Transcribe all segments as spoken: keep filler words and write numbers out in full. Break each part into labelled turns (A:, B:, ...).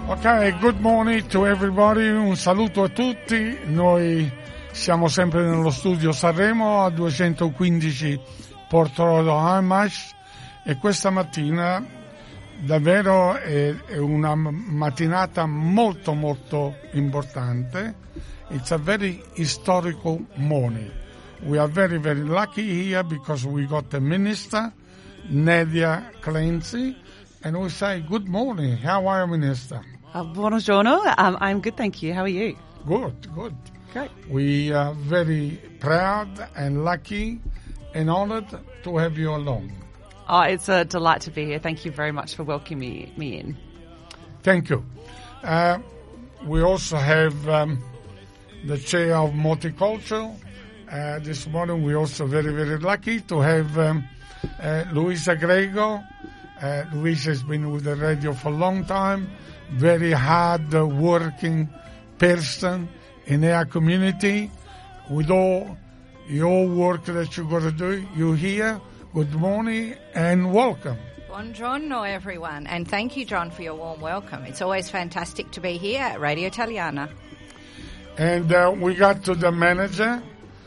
A: Ok, good morning to everybody, un saluto a tutti. Noi siamo sempre nello studio Sanremo a duecentoquindici Port Road Amish e questa mattina davvero è, è una mattinata molto molto importante. It's a very historical morning. We are very very lucky here because we got the minister, Nadia Clancy, and we say good morning. How are you, Minister?
B: Uh, buongiorno. Um, I'm good, thank you. How are you?
A: Good, good.
B: Great.
A: We are very proud and lucky and honored to have you along.
B: Oh, it's a delight to be here. Thank you very much for welcoming me, me in.
A: Thank you. Uh, we also have um, the chair of Multicultural. Uh, this morning we're also very, very lucky to have um, uh, Luisa Grego. Uh, Luisa has been with the radio for a long time. Very hard uh, working person in our community. With all your work that you're going to do, you're here. Good morning and welcome.
C: Buongiorno, everyone, and thank you, John, for your warm welcome. It's always fantastic to be here at Radio Italiana.
A: And uh, we got to the manager,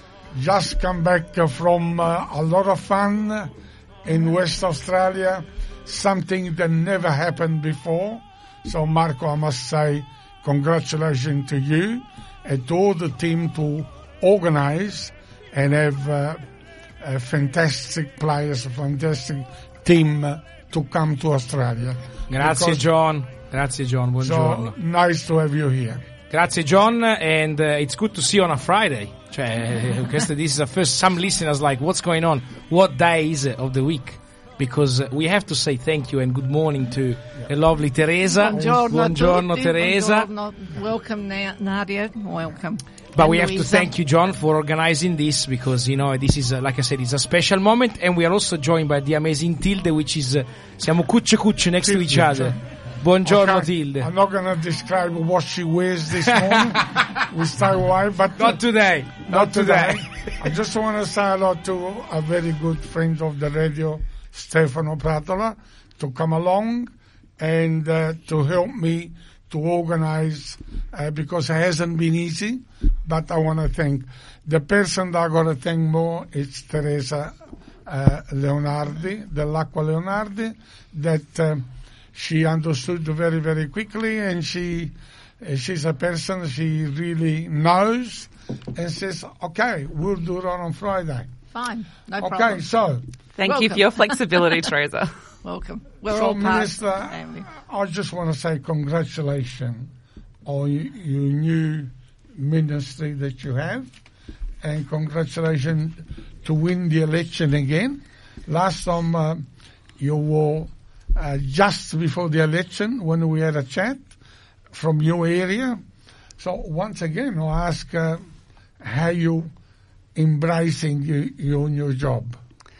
A: just come back uh, from uh, a lot of fun in West Australia, something that never happened before. So, Marco, I must say congratulations to you and to all the team to organize and have uh, a fantastic players, a fantastic team uh, to come to Australia.
D: Grazie, because, John. Grazie, John. Buongiorno.
A: So, nice to have you here.
D: Grazie, John, and uh, it's good to see you on a Friday. Cioè, this is the first. Some listeners like, what's going on? What day is it of the week? Because uh, we have to say thank you and good morning to the lovely Teresa.
E: Buongiorno,
D: Buongiorno
E: tutti.
D: Teresa.
E: Buongiorno. Welcome, Nadia. Welcome.
D: But
E: and
D: we have
E: Luisa.
D: to thank you, John, for organizing this because, you know, this is, uh, like I said, it's a special moment. And we are also joined by the amazing Tilde, which is, uh, siamo cucce cucce next
A: Tilde,
D: to each other.
A: Cioè.
D: Buongiorno,
A: Okay.
D: Tilde.
A: I'm not going to describe what she wears this morning. We start wide, but
D: Not today.
A: Not,
D: Not
A: today.
D: today.
A: I just want to say hello to a very good friend of the radio, Stefano Pratola, to come along and uh, to help me to organize uh, because it hasn't been easy. But I want to thank the person that I got to thank more is Teresa uh, Leonardi, dell'Acqua Leonardi, that uh, she understood very, very quickly, and she uh, she's a person she really knows and says, okay, we'll do it on Friday.
E: Fine, no
A: okay,
E: problem.
A: so...
B: Thank
E: Welcome.
B: you for your flexibility, Teresa.
E: Welcome. We're
A: so,
E: all part
A: Minister,
E: of the family.
A: I just want to say congratulations on your new ministry that you have, and congratulations to win the election again. Last time uh, you were uh, just before the election when we had a chat from your area. So once again, I ask uh, how you embracing your, your new job.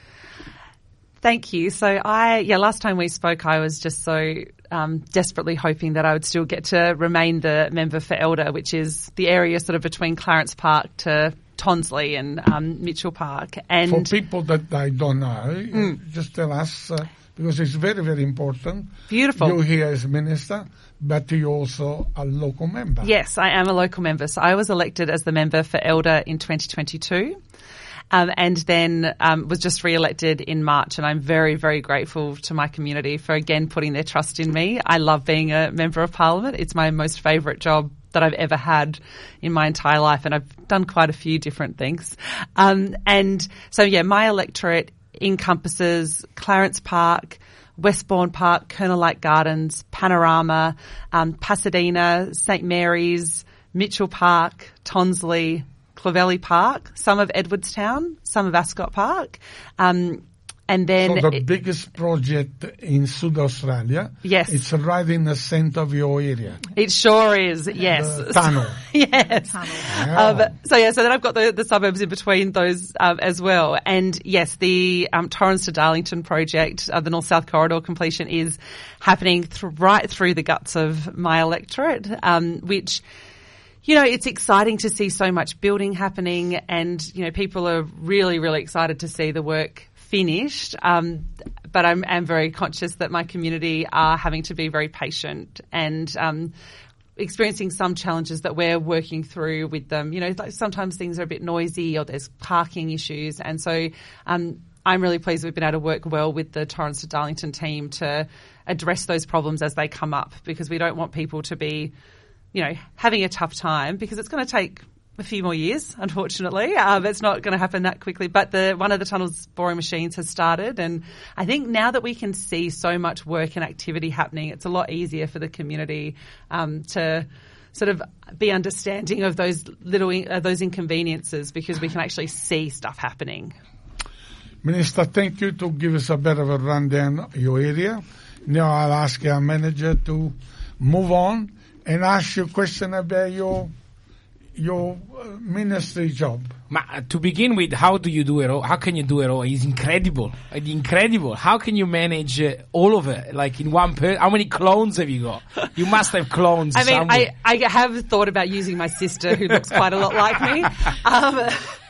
B: Thank you. So I, yeah, last time we spoke, I was just so um, desperately hoping that I would still get to remain the member for Elder, which is the area sort of between Clarence Park to Tonsley and um, Mitchell Park. And
A: for people that I don't know,
B: Mm.
A: just tell us, uh, because it's very, very important.
B: Beautiful.
A: You're here as minister, but you're also a local member.
B: Yes, I am a local member. So I was elected as the member for Elder in twenty twenty-two. Um, and then um, was just re-elected in March, and I'm very, very grateful to my community for again putting their trust in me. I love being a member of Parliament. It's my most favourite job that I've ever had in my entire life, and I've done quite a few different things. Um, and so, yeah, my electorate encompasses Clarence Park, Westbourne Park, Colonel Light Gardens, Panorama, um, Pasadena, Saint Mary's, Mitchell Park, Tonsley, Clovelly Park, some of Edwardstown, some of Ascot Park, um, and then
A: so the
B: it,
A: biggest project in South Australia.
B: Yes.
A: It's right in the centre of your area.
B: It sure is, yes.
A: The tunnel.
B: Yes.
E: Tunnel.
A: Wow.
B: Um, so yeah, so then I've got the, the suburbs in between those um, as well. And yes, the um, Torrens to Darlington project, uh, the North-South Corridor completion is happening th- right through the guts of my electorate, um, which, you know, it's exciting to see so much building happening, and, you know, people are really, really excited to see the work finished. Um, but I'm am very conscious that my community are having to be very patient and um, experiencing some challenges that we're working through with them. You know, like sometimes things are a bit noisy or there's parking issues, and so um, I'm really pleased we've been able to work well with the Torrens to Darlington team to address those problems as they come up, because we don't want people to be, you know, having a tough time, because it's going to take a few more years, unfortunately. Um, it's not going to happen that quickly. But the one of the tunnels boring machines has started, and I think now that we can see so much work and activity happening, it's a lot easier for the community um, to sort of be understanding of those little uh, those inconveniences, because we can actually see stuff happening.
A: Minister, thank you to give us a bit of a rundown of your area. Now I'll ask our manager to move on and ask you a question about your your uh, ministry job.
D: Ma, to begin with, how do you do it all? How can you do it all? It's incredible. It's incredible. How can you manage uh, all of it, like in one person? How many clones have you got? You must have clones
B: I mean,
D: somewhere.
B: I, I have thought about using my sister, who looks quite a lot like me. Um,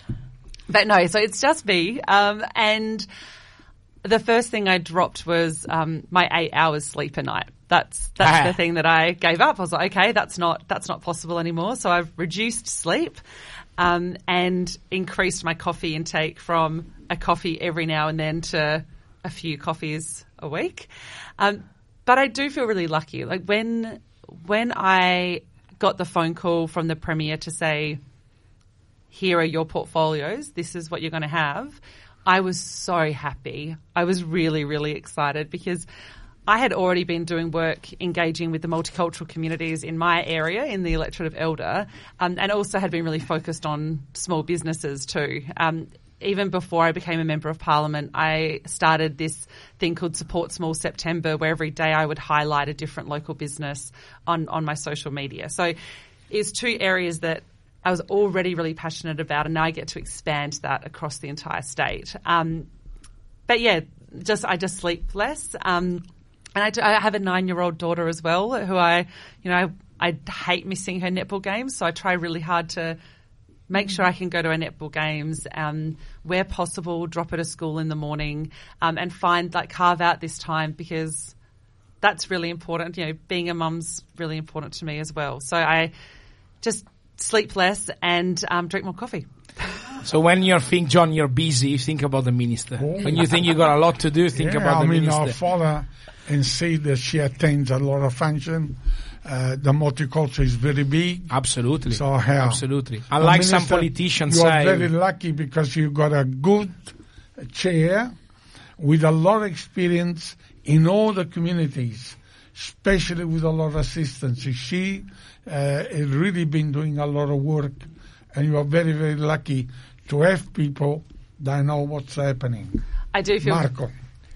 B: but no, so it's just me. Um, and the first thing I dropped was um, my eight hours sleep a night. That's that's
D: Ah.
B: the thing that I gave up. I was like, okay, that's not that's not possible anymore. So I've reduced sleep um, and increased my coffee intake from a coffee every now and then to a few coffees a week. Um, but I do feel really lucky. Like when when I got the phone call from the Premier to say, here are your portfolios, this is what you're going to have, I was so happy. I was really, really excited, because I had already been doing work engaging with the multicultural communities in my area, in the electorate of Elder, um, and also had been really focused on small businesses too. Um, even before I became a Member of Parliament, I started this thing called Support Small September, where every day I would highlight a different local business on, on my social media. So it's two areas that I was already really passionate about, and now I get to expand that across the entire state. Um, but yeah, just I just sleep less. Um, and I, do, I have a nine-year-old daughter as well, who I, you know, I, I hate missing her netball games, so I try really hard to make sure I can go to her netball games, um, where possible, drop her to school in the morning, um, and find, like, carve out this time, because that's really important. You know, being a mum's really important to me as well. So I just sleep less and um, drink more coffee.
D: So when you think, John, you're busy, you think about the minister.
A: Oh.
D: When you think you got a lot to do, think
A: yeah,
D: about
A: I
D: the
A: mean,
D: minister.
A: I follow and see that she attends a lot of function. Uh, the multicultural is very big.
D: Absolutely.
A: So how?
D: Absolutely.
A: Uh,
D: Unlike some
A: Minister,
D: politicians
A: you are
D: say,
A: very lucky, because you got a good chair with a lot of experience in all the communities, especially with a lot of assistance. She uh, has really been doing a lot of work, and you are very, very lucky to have people that know what's happening.
B: I do feel
A: Marco.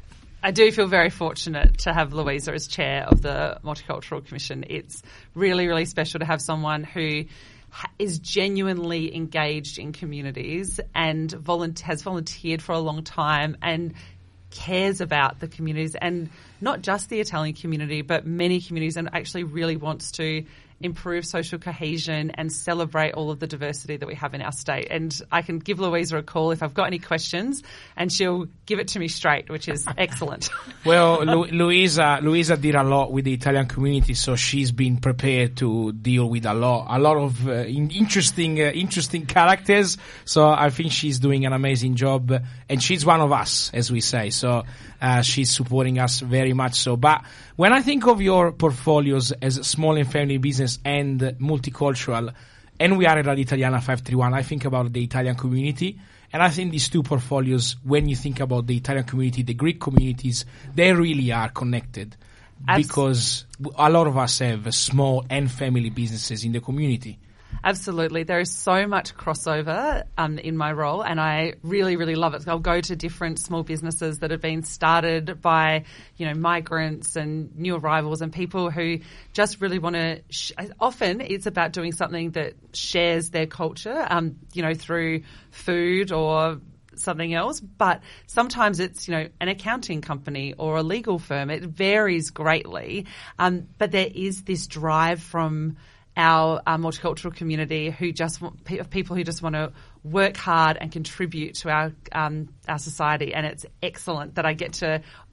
B: I do feel very fortunate to have Louisa as chair of the Multicultural Commission. It's really, really special to have someone who ha- is genuinely engaged in communities and volunt- has volunteered for a long time and cares about the communities, and not just the Italian community, but many communities, and actually really wants to improve social cohesion and celebrate all of the diversity that we have in our state. And I can give Louisa a call if I've got any questions, and she'll give it to me straight, which is excellent.
D: well, Lu- Luisa, Luisa did a lot with the Italian community, so she's been prepared to deal with a lot, a lot of uh, in- interesting, uh, interesting characters. So I think she's doing an amazing job, and she's one of us, as we say. So uh, she's supporting us very much so. But when I think of your portfolios as small and family business and multicultural, and we are at Radio Italiana five three one, I think about the Italian community. And I think these two portfolios, when you think about the Italian community, the Greek communities, they really are connected.
B: Abs-
D: because a lot of us have small and family businesses in the community.
B: Absolutely. There is so much crossover um, in my role, and I really, really love it. I'll go to different small businesses that have been started by, you know, migrants and new arrivals and people who just really want to sh- – often it's about doing something that shares their culture, um, you know, through food or something else. But sometimes it's, you know, an accounting company or a legal firm. It varies greatly. Um, but there is this drive from – Our, our multicultural community who just want, pe- people who just want to work hard and contribute to our um, our society, and it's excellent that I get to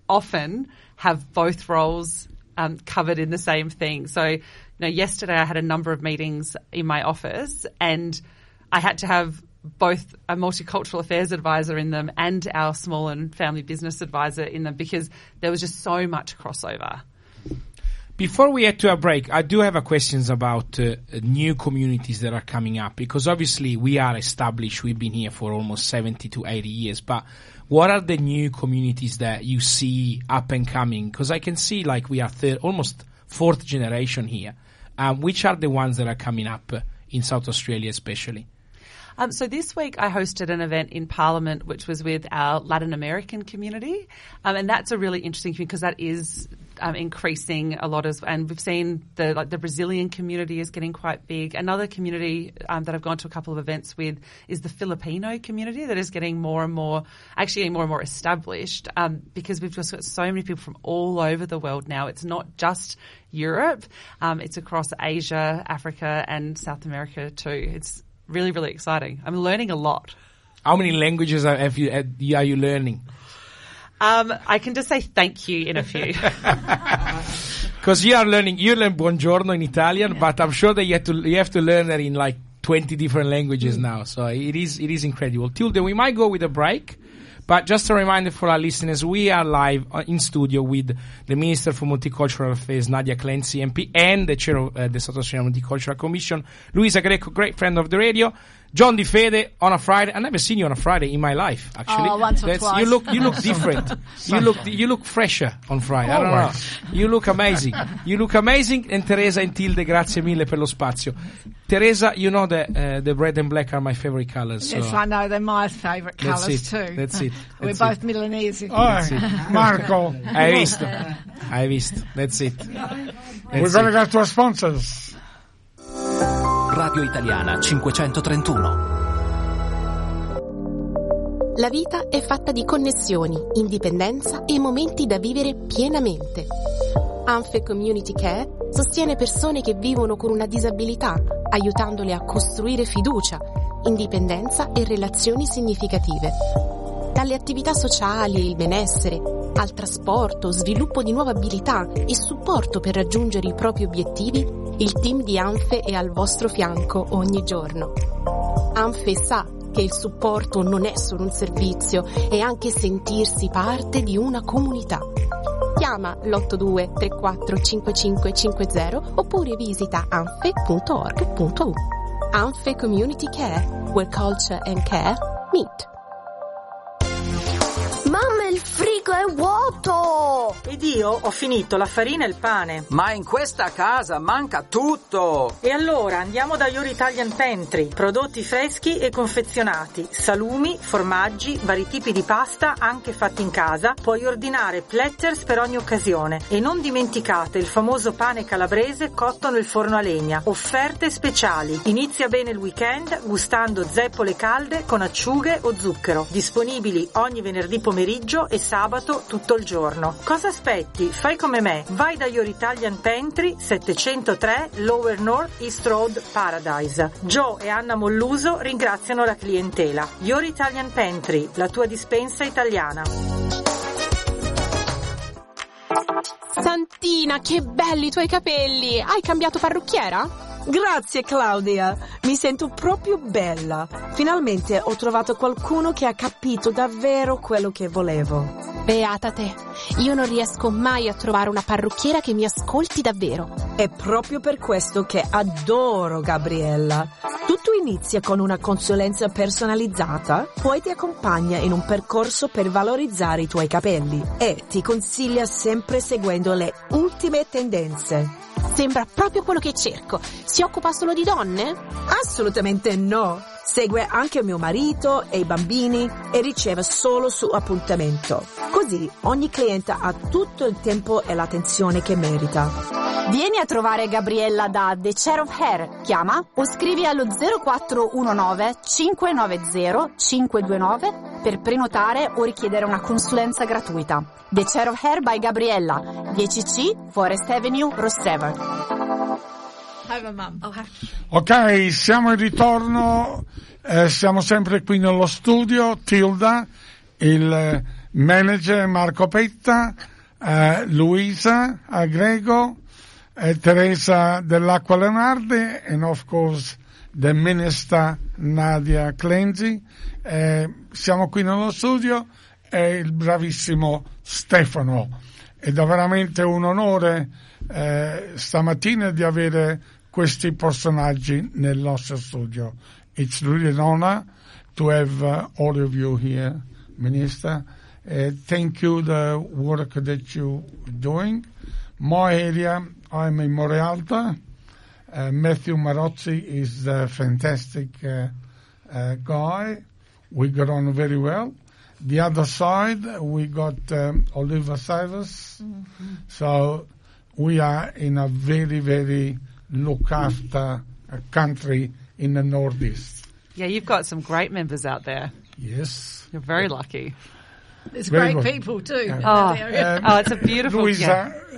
B: often have both roles um, covered in the same thing. So, you know, yesterday I had a number of meetings in my office and I had to have both a multicultural affairs advisor in them and our small and family business advisor in them because there was just so much crossover.
D: Before we head to a break, I do have a questions about uh, new communities that are coming up, because obviously we are established. We've been here for almost seventy to eighty years. But what are the new communities that you see up and coming? Because I can see like we are third, almost fourth generation here. Um, which are the ones that are coming up uh, in South Australia especially?
B: Um, so this week I hosted an event in Parliament which was with our Latin American community, um, and that's a really interesting thing because that is um, increasing a lot as, and we've seen the like the Brazilian community is getting quite big. Another community um, that I've gone to a couple of events with is the Filipino community that is getting more and more, actually getting more and more established um, because we've just got so many people from all over the world now. It's not just Europe, um, it's across Asia, Africa, and South America too. It's really, really exciting. I'm learning a lot.
D: How many languages are, have you, are you learning?
B: Um, I can just say thank you in a few.
D: Because you are learning, you learn buongiorno in Italian, but I'm sure that you have to, you have to learn that in like twenty different languages mm. now. So it is, it is incredible. Tilde, we might go with a break. But just a reminder for our listeners, we are live in studio with the Minister for Multicultural Affairs, Nadia Clancy, M P, and the Chair of uh, the South Australian Multicultural Commission, Luisa Greco, great friend of the radio, John Di Fede on a Friday. I've never seen you on a Friday in my life, actually.
E: Oh, once or
D: That's,
E: twice.
D: You look, you look different. you look, you look fresher on Friday. I don't know. You look amazing. You look amazing. And Teresa and Tilde, grazie mille per lo spazio. Teresa, you know that uh, the red and black are my favorite colors. So
E: Yes, I know. They're my favourite
D: That's
E: colours
D: it.
E: too.
D: That's it.
E: We're
D: That's
E: both
D: it.
E: Milanese.
A: Oh, Marco.
D: Hai visto? Hai visto? That's it. That's
A: We're going to
D: it.
A: go to our sponsors.
F: Radio Italiana cinquecentotrentuno.
G: La vita è fatta di connessioni, indipendenza e momenti da vivere pienamente. Anfe Community Care sostiene persone che vivono con una disabilità, aiutandole a costruire fiducia, indipendenza e relazioni significative. Dalle attività sociali e il benessere, al trasporto, sviluppo di nuove abilità e supporto per raggiungere i propri obiettivi, il team di Anfe è al vostro fianco ogni giorno. Anfe sa che il supporto non è solo un servizio, è anche sentirsi parte di una comunità. Chiama l'otto due tre quattro cinque cinque cinque zero oppure visita anfe punto org punto u. Anfe Community Care, where culture and care meet.
H: Mamma, il frigo è vuoto!
I: Ed io ho finito la farina e il pane.
F: Ma in questa casa manca tutto!
I: E allora andiamo da Your Italian Pantry. Prodotti freschi e confezionati, salumi, formaggi, vari tipi di pasta anche fatti in casa. Puoi ordinare platters per ogni occasione. E non dimenticate il famoso pane calabrese cotto nel forno a legna. Offerte speciali. Inizia bene il weekend gustando zeppole calde con acciughe o zucchero. Disponibili ogni venerdì pomeriggio e sabato tutto il giorno. Cosa aspetti? Fai come me. Vai da Your Italian Pantry, settecentotre Lower North East Road, Paradise. Joe e Anna Molluso ringraziano la clientela. Your Italian Pantry, la tua dispensa italiana.
G: Santina, che belli i tuoi capelli! Hai cambiato parrucchiera?
J: Grazie Claudia, mi sento proprio bella. Finalmente ho trovato qualcuno che ha capito davvero quello che volevo.
G: Beata te, io non riesco mai a trovare una parrucchiera che mi ascolti davvero.
J: È proprio per questo che adoro Gabriella. Tutto inizia con una consulenza personalizzata, poi ti accompagna in un percorso per valorizzare i tuoi capelli e ti consiglia sempre seguendo le ultime tendenze.
G: Sembra proprio quello che cerco. Si occupa solo di donne?
J: Assolutamente no. Segue anche mio marito e i bambini e riceve solo su appuntamento. Così ogni cliente ha tutto il tempo e l'attenzione che merita.
K: Vieni a trovare Gabriella da The Chair of Hair. Chiama o scrivi allo zero quattro uno nove cinque nove zero cinque due nove per prenotare o richiedere una consulenza gratuita. The Chair of Hair by Gabriella, dieci C Forest Avenue, Rostrevor.
E: Have a mum. Oh, have...
A: Ok, siamo in ritorno, eh, siamo sempre qui nello studio. Tilda, il manager Marco Petta, uh, Luisa Agrego, uh, Teresa Dell'Acqua Leonardi, and of course the Minister Nadia Clenzi. Eh, siamo qui nello studio e il bravissimo Stefano. Ed è veramente un onore eh, stamattina di avere questi personaggi nel nostro studio. It's really an honor to have uh, all of you here, Minister. Uh, thank you the work that you're doing. My area, I'm in Morealta. Uh, Matthew Marozzi is a fantastic uh, uh, guy. We got on very well. The other side, we got um, Oliver Cyrus. Mm-hmm. So we are in a very, very look after a country in the Northeast.
B: Yeah, you've got some great members out there.
A: Yes.
B: You're very lucky.
E: There's
A: Very
E: great
A: good.
E: people too.
A: Yeah.
E: in
B: Oh,
E: that area.
A: Um,
B: oh, it's a beautiful...
A: Louisa,
B: yeah.
A: uh,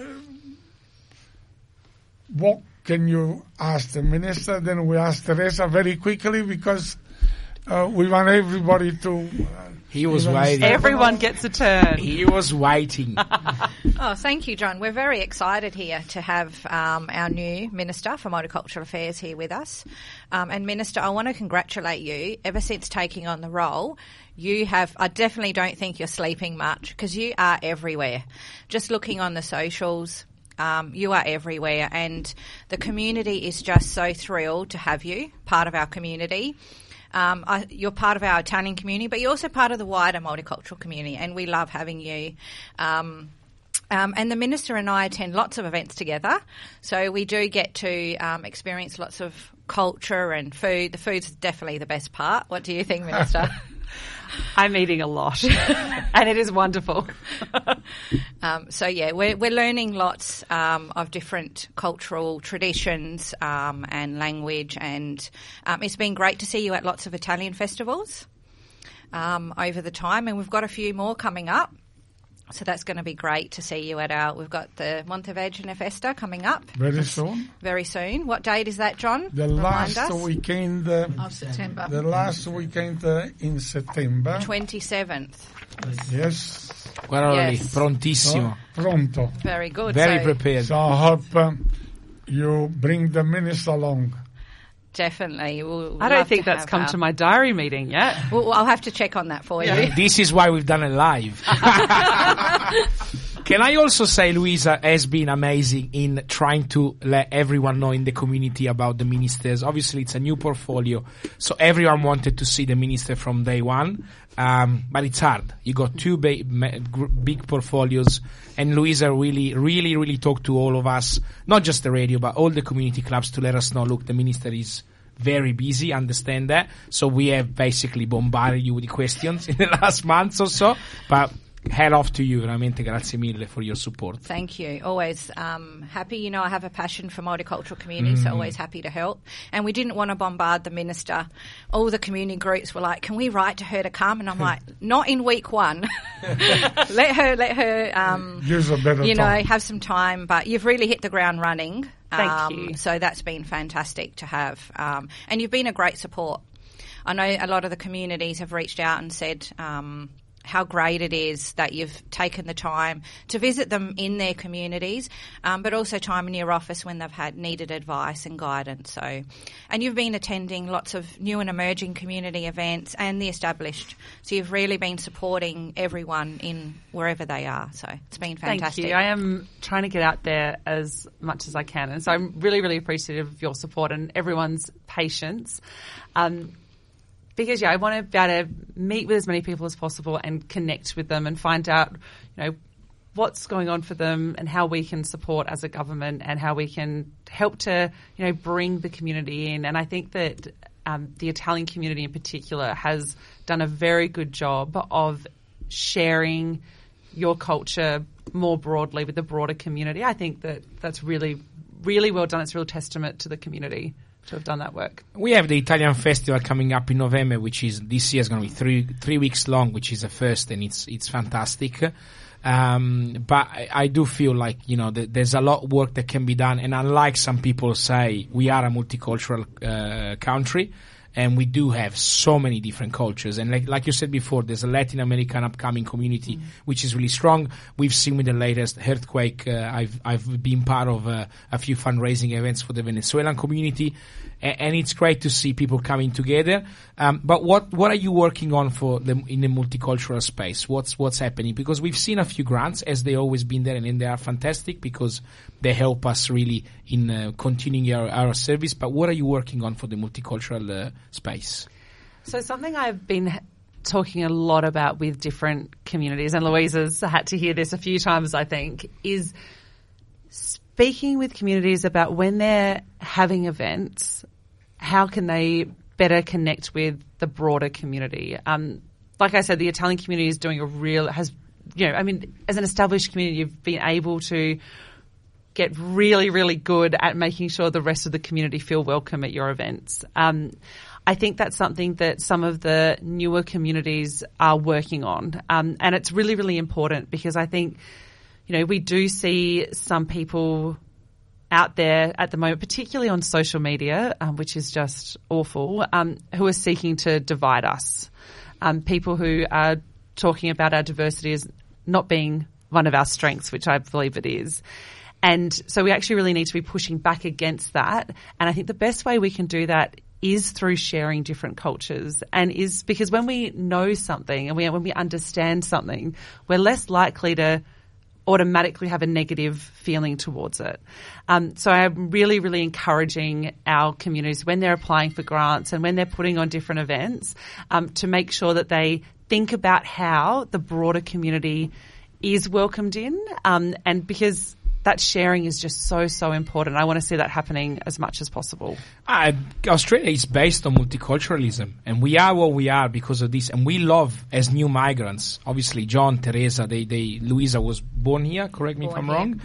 A: what can you ask the Minister? Then we ask Teresa very quickly because uh, we want everybody to... Uh,
D: He was
A: even
D: waiting.
A: Stefano.
B: Everyone gets a turn.
D: He was waiting.
C: Oh, thank you, John. We're very excited here to have um, our new Minister for Multicultural Affairs here with us. Um, and Minister, I want to congratulate you. Ever since taking on the role, you have, I definitely don't think you're sleeping much because you are everywhere. Just looking on the socials, um, you are everywhere. And the community is just so thrilled to have you, part of our community. Um, I, you're part of our Italian community, but you're also part of the wider multicultural community, and we love having you. Um, um, and the Minister and I attend lots of events together, so we do get to um, experience lots of culture and food. The food's definitely the best part. What do you think, Minister?
B: I'm eating a lot, and it is wonderful.
C: um, so yeah, we're we're learning lots um, of different cultural traditions um, and language, and um, it's been great to see you at lots of Italian festivals um, over the time, and we've got a few more coming up. So that's going to be great to see you at our. We've got the Montevergine Festa coming up
A: Very soon.
C: very soon. What date is that, John?
A: The
C: Remind
A: last
C: us.
A: weekend... Uh,
E: Of September.
A: The last weekend uh, in September.
C: twenty-seventh.
A: Yes.
D: Guarda
C: Yes.
D: lì, prontissimo.
A: So, pronto.
C: Very good.
D: Very
C: so
D: prepared.
A: So I hope um, you bring the Minister along.
C: Definitely. We'll
B: I don't
C: love
B: think
C: to
B: that's
C: have
B: come
C: our-
B: to my diary meeting yet.
C: Well, I'll have to check on that for you.
D: This is why we've done it live. Can I also say Luisa has been amazing in trying to let everyone know in the community about the ministers. Obviously, it's a new portfolio, so everyone wanted to see the minister from day one. Um, but it's hard. You got two ba- ma- gr- big portfolios, and Luisa really, really, really talked to all of us, not just the radio, but all the community clubs to let us know, look, the minister is very busy, understand that. So we have basically bombarded you with the questions in the last months or so, but head off to you. Veramente grazie mille for your support.
C: Thank you. Always um, happy. You know, I have a passion for multicultural communities, so always happy to help. And we didn't want to bombard the minister. All the community groups were like, can we write to her to come? And I'm like, not in week one. let her, let her, um,
A: Use a better
C: you know,
A: time.
C: have some time. But you've really hit the ground running.
B: Thank
C: um,
B: you.
C: So that's been fantastic to have. Um, and you've been a great support. I know a lot of the communities have reached out and said, um, how great it is that you've taken the time to visit them in their communities, um, but also time in your office when they've had needed advice and guidance. So, and you've been attending lots of new and emerging community events and the established. So you've really been supporting everyone in wherever they are. So it's been fantastic.
B: Thank you. I am trying to get out there as much as I can, and so I'm really, really appreciative of your support and everyone's patience. Um, Because, yeah, I want to be able to meet with as many people as possible and connect with them and find out, you know, what's going on for them and how we can support as a government and how we can help to, you know, bring the community in. And I think that um, the Italian community in particular has done a very good job of sharing your culture more broadly with the broader community. I think that that's really, really well done. It's a real testament to the community to have done that work.
D: We have the Italian Festival coming up in November, which is this year is going to be three three weeks long, which is a first, and it's it's fantastic. Um, but I, I do feel like, you know, th- there's a lot of work that can be done, and unlike some people say, we are a multicultural uh, country, and we do have so many different cultures. And like, like you said before, there's a Latin American upcoming community, mm. which is really strong. We've seen with the latest earthquake, uh, I've, I've been part of uh, a few fundraising events for the Venezuelan community, and, and it's great to see people coming together. Um, but what, what are you working on for the, in the multicultural space? What's, what's happening? Because we've seen a few grants, as they always been there, and, and they are fantastic because they help us really in uh, continuing our, our service. But what are you working on for the multicultural uh, space?
B: So something I've been ha- talking a lot about with different communities, and Louisa's had to hear this a few times, I think, is speaking with communities about when they're having events, how can they better connect with the broader community? Um, like I said, the Italian community is doing a real, has, you know, I mean, as an established community, you've been able to get really, really good at making sure the rest of the community feel welcome at your events. Um, I think that's something that some of the newer communities are working on. Um, and it's really, really important because I think, you know, we do see some people out there at the moment, particularly on social media, um, which is just awful, um, who are seeking to divide us. Um, people who are talking about our diversity as not being one of our strengths, which I believe it is. And so we actually really need to be pushing back against that. And I think the best way we can do that is through sharing different cultures, and is because when we know something and we, when we understand something, we're less likely to automatically have a negative feeling towards it. Um, so I'm really, really encouraging our communities when they're applying for grants and when they're putting on different events, um, to make sure that they think about how the broader community is welcomed in, um, and because that sharing is just so, so important. I want to see that happening as much as possible.
D: Uh, Australia is based on multiculturalism, and we are what we are because of this. And we love, as new migrants, obviously John, Teresa, they, they, Louisa was born here, correct me born if I'm here. wrong.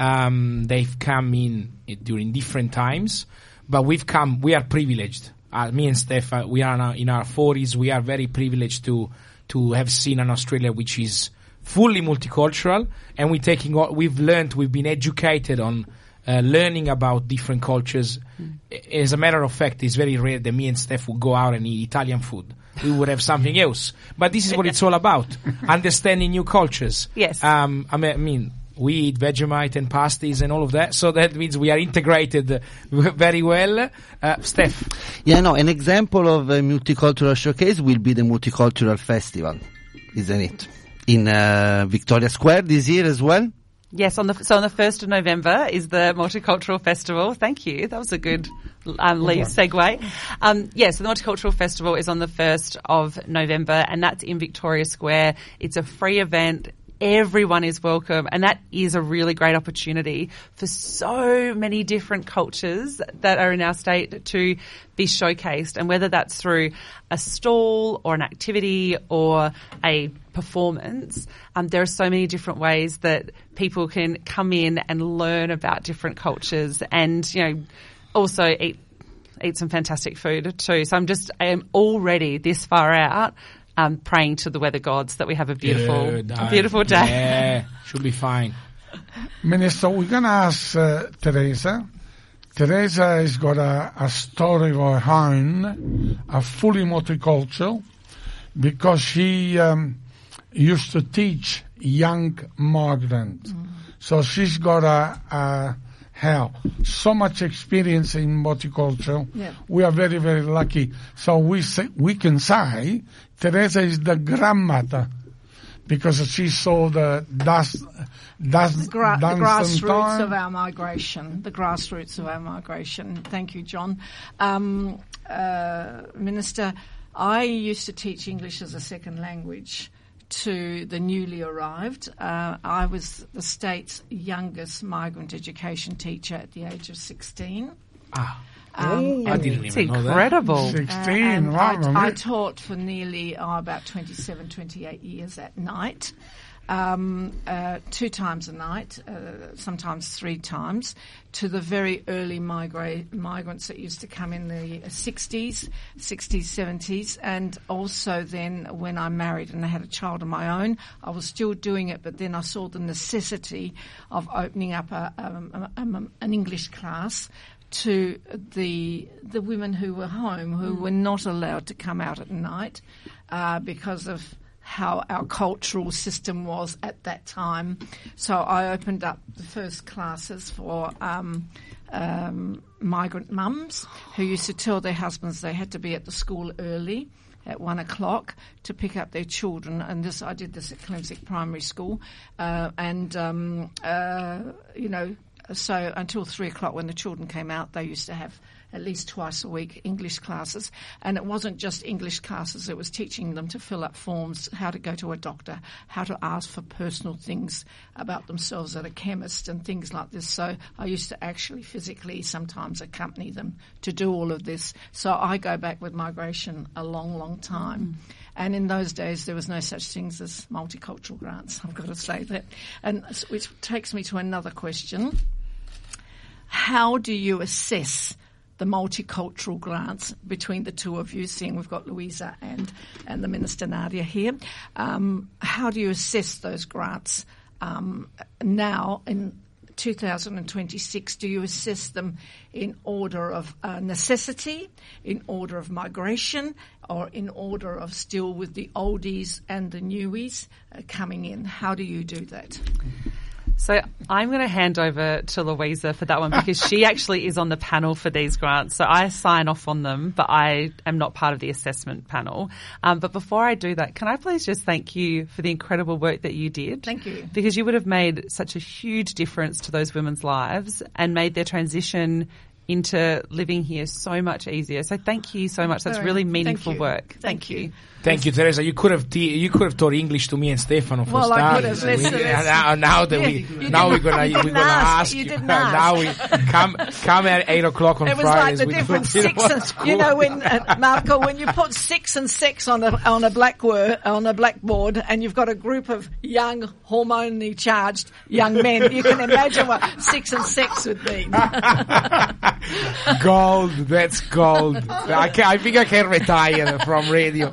D: Um, they've come in during different times, but we've come, we are privileged. Uh, me and Steph, uh, we are now in our forties. We are very privileged to, to have seen an Australia which is fully multicultural, and we're taking all, we've learned, we've been educated on uh, learning about different cultures. Mm. As a matter of fact, it's very rare that me and Steph would go out and eat Italian food. We would have something else. But this is what it's all about, understanding new cultures.
B: Yes.
D: Um, I mean, I mean, we eat Vegemite and pasties and all of that, so that means we are integrated uh, very well. Uh, Steph?
L: Yeah, no, an example of a multicultural showcase will be the Multicultural Festival, isn't it? In uh, Victoria Square this year as well?
B: Yes, on the so on the first of November is the Multicultural Festival. Thank you. That was a good um, lead segue. Um, yeah, so the Multicultural Festival is on the first of November, and that's in Victoria Square. It's a free event. Everyone is welcome, and that is a really great opportunity for so many different cultures that are in our state to be showcased, and whether that's through a stall or an activity or a performance, um, there are so many different ways that people can come in and learn about different cultures, and you know, also eat eat some fantastic food too. So I'm just I am already this far out. Um, praying to the weather gods that we have a beautiful,
D: Good,
B: a beautiful day.
D: Yeah, should be fine.
A: Minister, we're going to ask uh, Teresa. Teresa has got a, a story of her own, a fully multicultural, because she um, used to teach young migrants. Mm. So she's got a, a hell, so much experience in multicultural. Yeah. We are very, very lucky. So we say, we can say Teresa is the grandmother because she saw the dust, dust,
E: the, gra- the grassroots of our migration. The grassroots of our migration. Thank you, John. Um, uh, Minister, I used to teach English as a second language to the newly arrived. Uh, I was the state's youngest migrant education teacher at the age of sixteen.
D: Ah.
E: Um,
D: I didn't even know that.
B: Incredible.
A: sixteen,
E: uh,
A: wow.
E: I, I taught for nearly oh, about twenty-seven, twenty-eight years at night. um, uh, two times a night, uh, sometimes three times, to the very early migra- migrants that used to come in the sixties, sixties, seventies, and also then when I married and I had a child of my own, I was still doing it, but then I saw the necessity of opening up a, a, a, a, an English class to the the women who were home, who mm. were not allowed to come out at night uh, because of how our cultural system was at that time. So I opened up the first classes for um, um, migrant mums who used to tell their husbands they had to be at the school early at one o'clock to pick up their children. And this, I did this at Clemsick Primary School. Uh, and, um, uh, you know, so until three o'clock when the children came out, they used to have at least twice a week English classes. And it wasn't just English classes, it was teaching them to fill up forms, how to go to a doctor, how to ask for personal things about themselves at a chemist and things like this. So I used to actually physically sometimes accompany them to do all of this. So I go back with migration a long, long time. Mm. And in those days, there was no such things as multicultural grants, I've got to say that. And which takes me to another question. How do you assess the multicultural grants between the two of you, seeing we've got Louisa and, and the Minister Nadia here? Um, how do you assess those grants um, now in two thousand twenty-six? Do you assess them in order of uh, necessity, in order of migration, or in order of still with the oldies and the newies uh, coming in? How do you do that?
B: So I'm going to hand over to Louisa for that one because she actually is on the panel for these grants. So I sign off on them, but I am not part of the assessment panel. Um, but before I do that, can I please just thank you for the incredible work that you did?
E: Thank you.
B: Because you would have made such a huge difference to those women's lives and made their transition into living here so much easier. So thank you so much. That's really meaningful
E: thank
B: work.
E: Thank,
B: thank you.
E: you.
D: Thank you, Teresa. You could have te- you could have taught English to me and Stefano for
E: well,
D: starters.
E: I could have. Listen,
D: we,
E: listen.
D: now, now that we
E: you
D: now we're gonna we're gonna ask.
E: You didn't
D: now
E: ask.
D: we come come at eight o'clock on
E: it was
D: Fridays.
E: like the difference six and you know when uh, Marco when you put six and six on a on a blackboard on a blackboard and you've got a group of young hormonally charged young men, you can imagine what six and six would mean.
D: Gold, that's gold. I, can, I think I can retire from radio.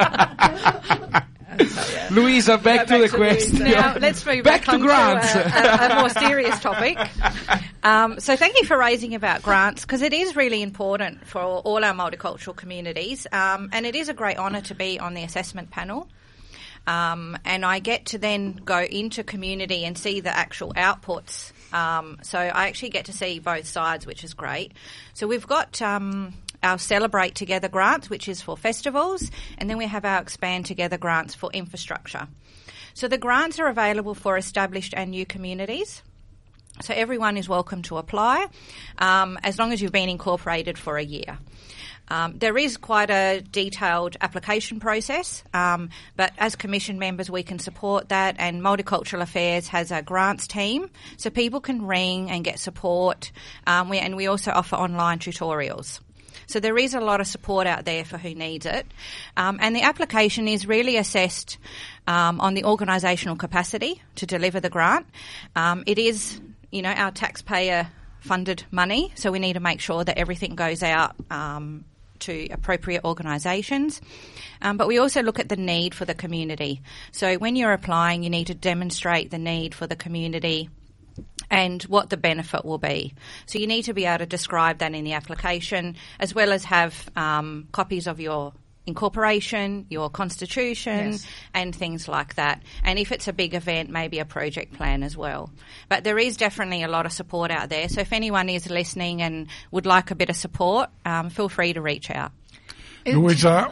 D: Louisa, back
C: Go
D: to
C: back
D: the
C: to
D: question.
C: Now, let's move
D: back,
C: back
D: to
C: on
D: grants.
C: to a, a, a more serious topic. Um, so thank you for raising about grants because it is really important for all our multicultural communities um, and it is a great honour to be on the assessment panel. Um, and I get to then go into community and see the actual outputs. Um, so I actually get to see both sides, which is great. So we've got um, our Celebrate Together grants, which is for festivals, and then we have our Expand Together grants for infrastructure. So the grants are available for established and new communities. So everyone is welcome to apply um, as long as you've been incorporated for a year. Um, there is quite a detailed application process, um, but as Commission members we can support that, and Multicultural Affairs has a grants team so people can ring and get support, um, we, and we also offer online tutorials. So there is a lot of support out there for who needs it. Um, and the application is really assessed um, on the organisational capacity to deliver the grant. Um, it is, you know, our taxpayer funded money, so we need to make sure that everything goes out um, to appropriate organisations. Um, but we also look at the need for the community. So when you're applying, you need to demonstrate the need for the community and what the benefit will be. So you need to be able to describe that in the application, as well as have um, copies of your incorporation, your constitution, yes, and things like that. And if it's a big event, maybe a project plan as well. But there is definitely a lot of support out there. So if anyone is listening and would like a bit of support, um, feel free to reach out.
A: Louisa,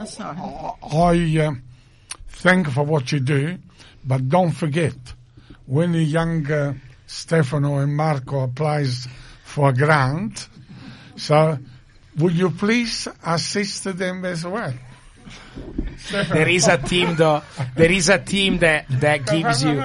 A: I uh, thank you for what you do, but don't forget, when the young uh, Stefano and Marco applies for a grant, so would you please assist them as well?
D: There is a team though. There is a team that, that gives you.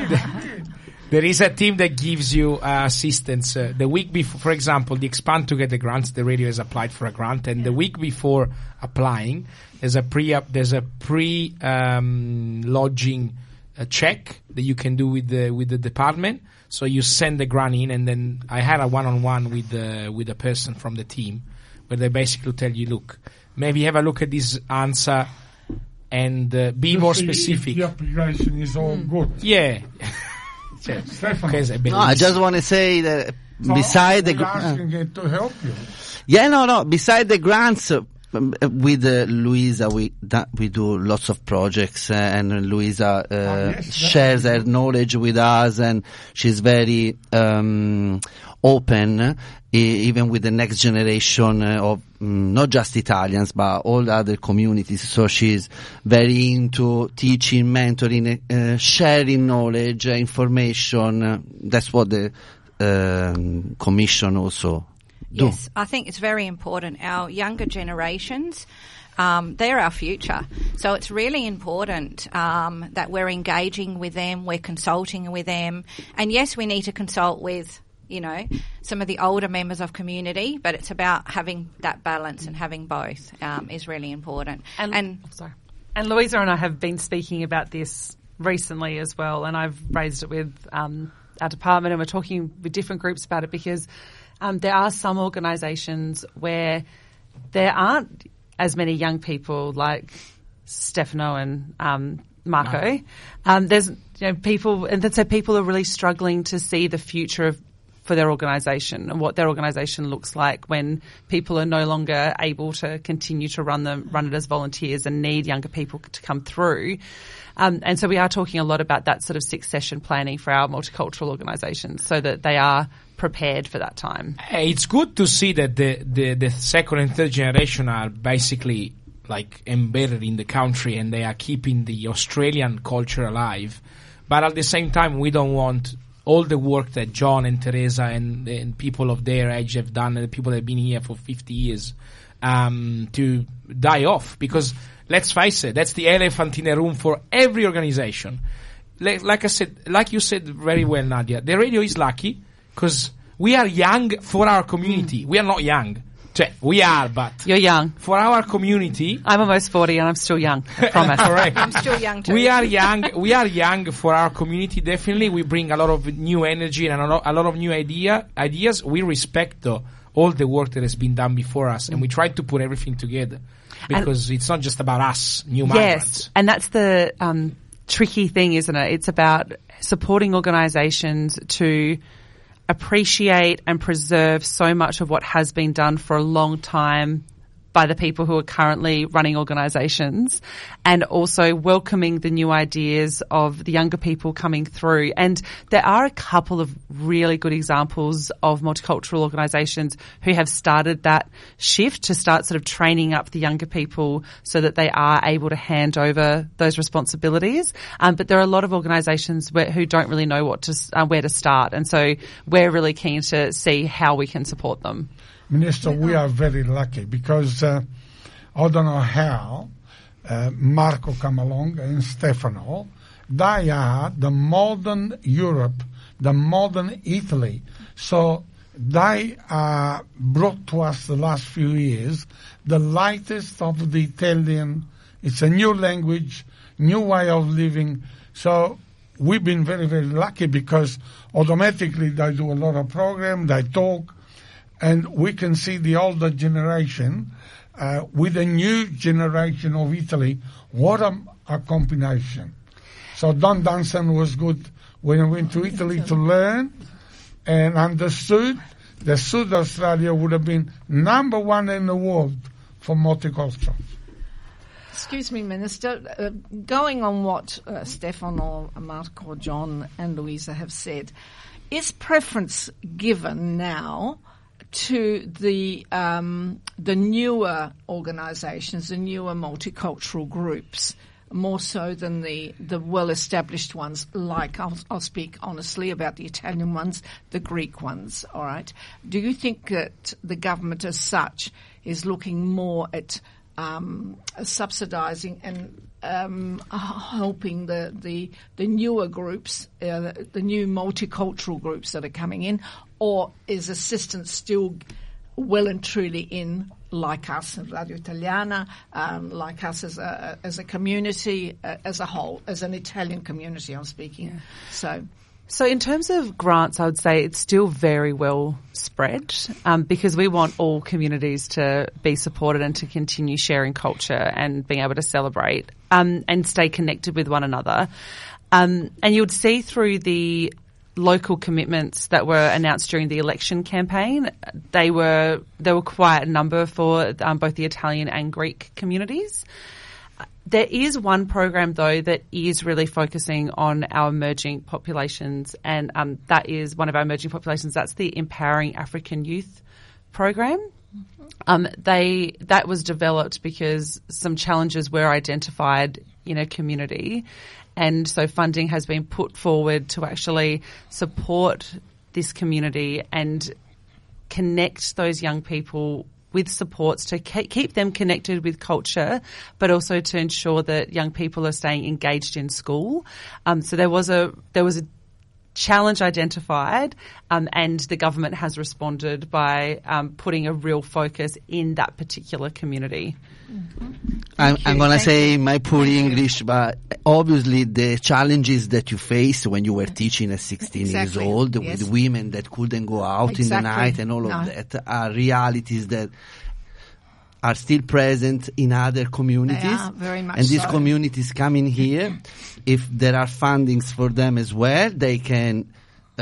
D: There is a team that gives you uh, assistance. Uh, the week before, for example, the Expand Together grants, the radio has applied for a grant, and the week before applying, there's a pre there's a pre um, lodging a check that you can do with the with the department. So you send the grant in, and then I had a one-on-one with the with a person from the team, where they basically tell you, look, maybe have a look at this answer and uh, be more specific.
A: The application is all good.
D: Yeah.
L: No, I just want to say that
A: so
L: beside the
A: we're asking it to help you.
L: Yeah, no, no. Beside the grants, uh, with uh, Luisa, we that, we do lots of projects, uh, and Luisa uh,
A: oh, yes,
L: shares her knowledge with us, and she's very um, open, uh, even with the next generation uh, of um, not just Italians but all the other communities. So she's very into teaching, mentoring, uh, sharing knowledge, uh, information. Uh, that's what the uh, Commission also. Do.
C: Yes, I think it's very important. Our younger generations, um, they're our future. So it's really important um, that we're engaging with them, we're consulting with them. And yes, we need to consult with, you know, some of the older members of community, but it's about having that balance, and having both um, is really important.
B: And,
C: and
B: oh, sorry. And Louisa and I have been speaking about this recently as well, and I've raised it with um, our department, and we're talking with different groups about it, because Um, there are some organisations where there aren't as many young people like Stefano and um, Marco. No. Um, there's you know people, and so people are really struggling to see the future of for their organisation and what their organisation looks like when people are no longer able to continue to run them, run it as volunteers, and need younger people to come through. Um, and so we are talking a lot about that sort of succession planning for our multicultural organisations, so that they are prepared for that time.
D: It's good to see that the, the, the second and third generation are basically like embedded in the country, and they are keeping the Australian culture alive. But at the same time, we don't want all the work that John and Teresa and, and people of their age have done, and the people that have been here for fifty years, um, to die off. Because let's face it, that's the elephant in the room for every organization. Like, like I said, like you said very well, Nadia, the radio is lucky because we are young for our community. Mm. We are not young. Cioè, we are, but
B: you're young
D: for our community.
B: I'm almost forty, and I'm still young. I promise.
D: Correct.
C: I'm still young too.
D: We are young. We are young for our community. Definitely, we bring a lot of new energy and a lot, a lot of new idea ideas. We respect uh, all the work that has been done before us, and we try to put everything together because and it's not just about us, new migrants.
B: Yes, and that's the um, tricky thing, isn't it? It's about supporting organisations to appreciate and preserve so much of what has been done for a long time by the people who are currently running organisations, and also welcoming the new ideas of the younger people coming through. And there are a couple of really good examples of multicultural organisations who have started that shift to start sort of training up the younger people so that they are able to hand over those responsibilities. Um, but there are a lot of organisations where, who don't really know what to, uh, where to start. And so we're really keen to see how we can support them.
A: Minister, we are very lucky because uh, I don't know how uh, Marco come along and Stefano, they are the modern Europe, the modern Italy. So they uh, brought to us the last few years the lightest of the Italian. It's a new language, new way of living. So we've been very, very lucky because automatically they do a lot of program, they talk, and we can see the older generation uh, with a new generation of Italy. What a, a combination. So Don Dunstan was good when he went to Italy to learn and understood that South Australia would have been number one in the world for multicultural.
E: Excuse me, Minister. Uh, going on what uh, Stefano, Marco, John and Louisa have said, is preference given now to the um, the newer organisations, the newer multicultural groups, more so than the, the well-established ones, like, I'll, I'll speak honestly about the Italian ones, the Greek ones, all right? Do you think that the government as such is looking more at um, subsidising and um, helping the, the, the newer groups, uh, the, the new multicultural groups that are coming in, or is assistance still well and truly in, like us at Radio Italiana, um, like us as a as a community, uh, as a whole, as an Italian community. I'm speaking. Yeah. So.
B: So in terms of grants, I would say it's still very well spread um, because we want all communities to be supported and to continue sharing culture and being able to celebrate um, and stay connected with one another. Um, and you would see through the local commitments that were announced during the election campaign, they were there were quite a number for um, both the Italian and Greek communities. There is one program, though, that is really focusing on our emerging populations, and um, that is one of our emerging populations. That's the Empowering African Youth program. Um, they that was developed because some challenges were identified in a community, and so funding has been put forward to actually support this community and connect those young people with supports to keep them connected with culture, but also to ensure that young people are staying engaged in school. Um, so there was a there was a challenge identified, um, and the government has responded by um, putting a real focus in that particular community.
L: Mm-hmm. I'm, I'm going to say my poor English, but obviously the challenges that you faced when you were teaching at sixteen
E: exactly.
L: years old
E: yes.
L: with women that couldn't go out
E: exactly.
L: in the night and all
E: no.
L: of that are realities that are still present in other communities.
E: They are, very much
L: and these
E: so.
L: communities coming here, if there are fundings for them as well, they can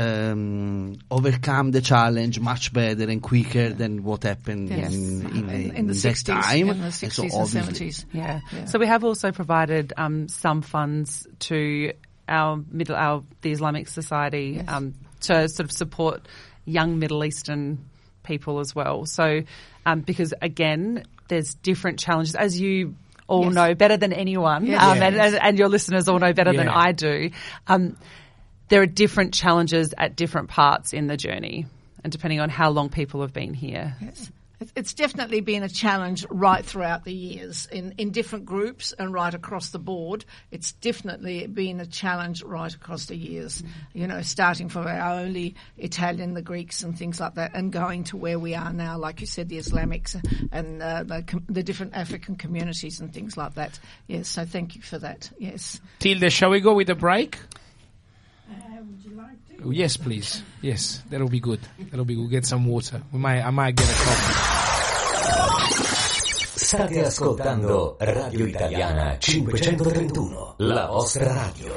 L: um, overcome the challenge much better and quicker than what happened
E: yes.
L: in, in,
E: in,
L: in
E: the
L: that
E: sixties,
L: time.
E: in the sixties
L: so
E: and seventies.
B: Yeah. yeah. So we have also provided um, some funds to our middle, our the Islamic Society
E: yes.
B: um, to sort of support young Middle Eastern people as well. So um, because again, there's different challenges, as you all
E: yes.
B: know better than anyone,
E: yes.
B: um,
E: yes.
B: and, and, and your listeners all know better
D: yeah.
B: than I do. Um, there are different challenges at different parts in the journey, and depending on how long people have been here.
E: Yes. It's definitely been a challenge right throughout the years in, in different groups and right across the board. It's definitely been a challenge right across the years, mm-hmm. you know, starting from our only Italian, the Greeks and things like that, and going to where we are now, like you said, the Islamics and uh, the, the different African communities and things like that. Yes, so thank you for that. Yes.
D: Tilde, shall we go with a break?
E: Uh, would you like to?
D: Oh, yes, please. Yes, that'll be good. That'll be good. We'll get some water. We might, I might get a coffee.
M: State ascoltando Radio Italiana cinquecentotrentuno, la vostra radio.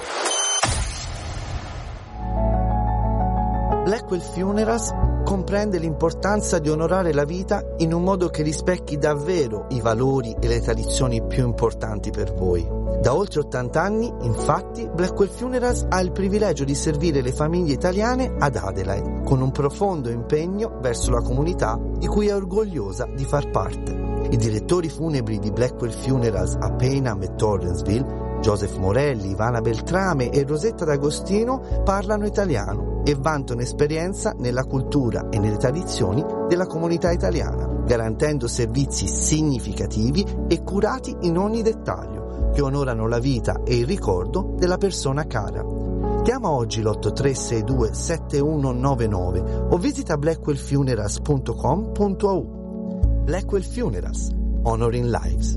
N: Blackwell Funerals comprende l'importanza di onorare la vita in un modo che rispecchi davvero i valori e le tradizioni più importanti per voi. Da oltre ottanta anni, infatti, Blackwell Funerals ha il privilegio di servire le famiglie italiane ad Adelaide, con un profondo impegno verso la comunità di cui è orgogliosa di far parte. I direttori funebri di Blackwell Funerals a Payneham e Torrensville, Joseph Morelli, Ivana Beltrame e Rosetta D'Agostino, parlano italiano e vantano esperienza nella cultura e nelle tradizioni della comunità italiana, garantendo servizi significativi e curati in ogni dettaglio, che onorano la vita e il ricordo della persona cara. Chiama oggi l'otto tre sei due sette uno nove nove o visita blackwell funerals punto com punto a u. Blackwell Funerals, Honoring Lives.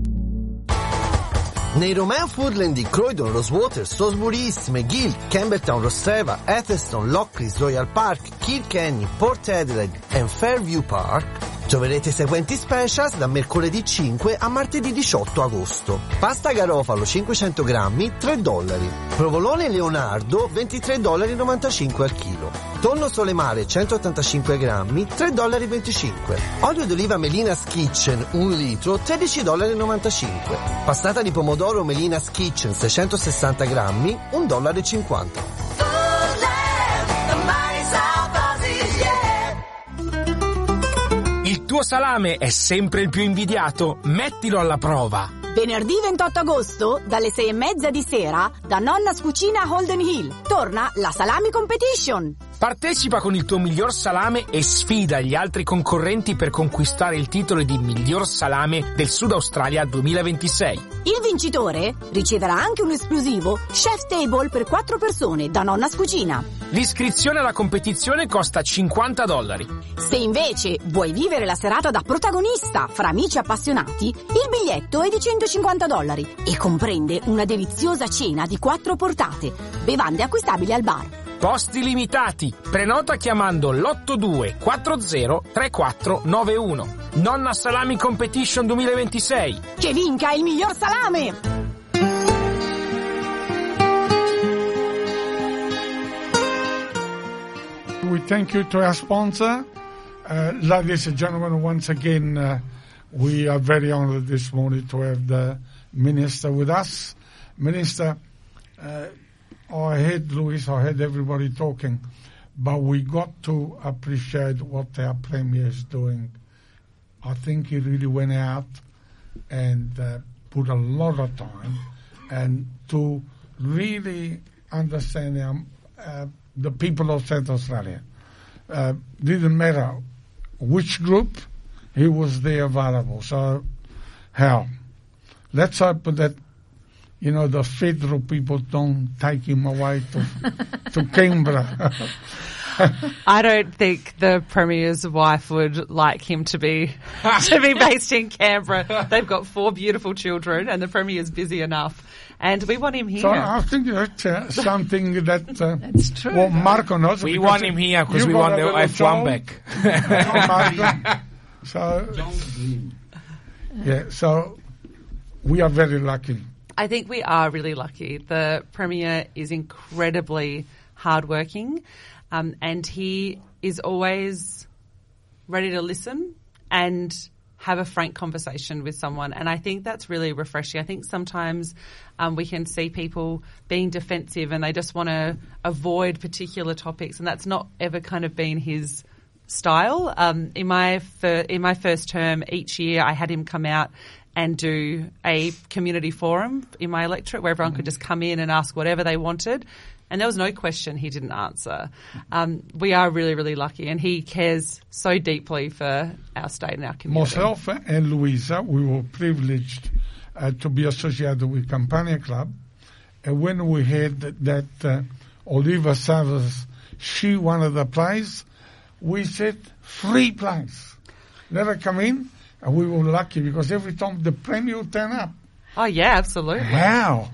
N: Nei Romeo Foodland di Croydon, Rosewater, Salisbury East, McGill, Campbelltown, Rostreva, Etherston, Lockleys, Royal Park, Kilkenny, Port Adelaide e Fairview Park troverete i seguenti specials da mercoledì cinque a martedì diciotto agosto. Pasta garofalo cinquecento grammi, tre dollari. Provolone Leonardo, ventitré dollari e novantacinque al chilo. Tonno Solemare centottantacinque grammi, tre dollari e venticinque. Olio d'oliva Melina's Kitchen, un litro, tredici dollari e novantacinque. Passata di pomodoro Melina's Kitchen, seicentosessanta grammi, un dollaro e cinquanta.
D: Il tuo salame è sempre il più invidiato? Mettilo alla prova!
K: Venerdì ventotto agosto, dalle sei e mezza di sera, da Nonna's Cucina Holden Hill, torna la Salami Competition.
D: Partecipa con il tuo miglior salame e sfida gli altri concorrenti per conquistare il titolo di miglior salame del Sud Australia duemilaventisei.
K: Il vincitore riceverà anche un esclusivo Chef Table per quattro persone da Nonna's Cucina.
D: L'iscrizione alla competizione costa cinquanta dollari.
K: Se invece vuoi vivere la serata da protagonista fra amici appassionati, il biglietto è di centocinquanta dollari e comprende una deliziosa cena di quattro portate, bevande acquistabili al bar.
D: Posti limitati. Prenota chiamando l'otto due quattro zero tre quattro nove uno. Nonna Salami Competition duemilaventisei.
K: Che vinca il miglior salame!
A: We thank you to our sponsor. Uh, ladies and gentlemen, once again, uh, we are very honored this morning to have the Minister with us. Minister, uh, I heard Luis, I heard everybody talking, but we got to appreciate what our Premier is doing. I think he really went out and uh, put a lot of time and to really understand our, uh, the people of South Australia. Uh, didn't matter which group, he was there available. So, how? Let's hope that you know, the federal people don't take him away to to Canberra.
B: I don't think the Premier's wife would like him to be to be based in Canberra. They've got four beautiful children and the Premier's busy enough. And we want him here.
A: So I think that's uh, something that uh,
E: that's true.
A: Well, Marco knows.
D: We want him here because we want the F one back.
A: So, yeah, so we are very lucky.
B: I think we are really lucky. The Premier is incredibly hardworking, um, and he is always ready to listen and have a frank conversation with someone. And I think that's really refreshing. I think sometimes um, we can see people being defensive and they just want to avoid particular topics, and that's not ever kind of been his style. Um, in my fir- in my first term, each year I had him come out and do a community forum in my electorate where everyone mm-hmm. could just come in and ask whatever they wanted. And there was no question he didn't answer. Um, we are really, really lucky, and he cares so deeply for our state and our community.
A: Myself and Louisa, we were privileged uh, to be associated with Campania Club. And when we heard that, that uh, Oliva Savas, she wanted the prize, we said, free prize. Let her come in. And we were lucky because every time the Premier would turn up.
B: Oh, yeah, absolutely.
A: Wow.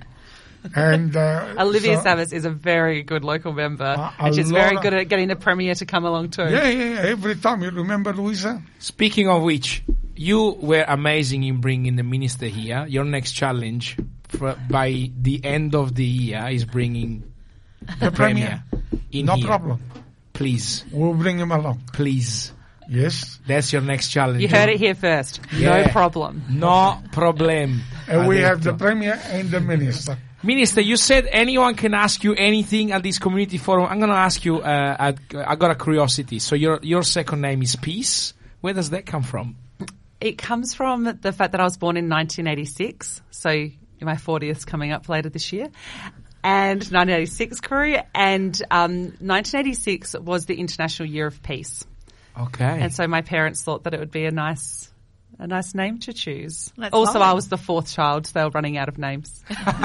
A: And uh,
B: Olivia
A: so,
B: Savas is a very good local member,
A: uh,
B: and she's very good at getting the Premier to come along too.
A: Yeah, yeah, yeah. Every time. You remember, Louisa?
D: Speaking of which, you were amazing in bringing the Minister here. Your next challenge for, by the end of the year is bringing the, the Premier. Premier in
A: No
D: here.
A: problem.
D: Please.
A: We'll bring him along.
D: Please.
A: Yes.
D: That's your next challenge.
B: You heard it here first.
D: Yeah.
B: No problem.
D: No problem.
A: And we have the Premier and the Minister.
D: Minister, you said anyone can ask you anything at this community forum. I'm going to ask you, uh, I, I got a curiosity. So your your second name is Peace. Where does that come from?
B: It comes from the fact that I was born in nineteen eighty-six. So my fortieth's coming up later this year. And nineteen eighty-six crew. And um, nineteen eighty-six was the International Year of Peace.
D: Okay.
B: And so my parents thought that it would be a nice a nice name to choose.
C: That's
B: also,
C: lovely.
B: I was the fourth child, so they were running out of names.